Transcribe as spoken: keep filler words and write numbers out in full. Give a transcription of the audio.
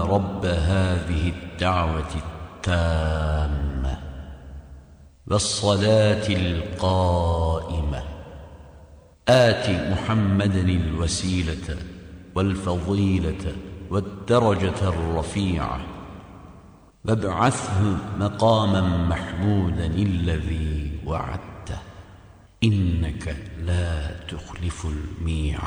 رب هذه الدعوة التامة والصلاة القائمة آت محمدا الوسيلة والفضيلة والدرجة الرفيعة وابعثه مقاما محمودا الذي وعدته إنك لا تخلف الميعاد.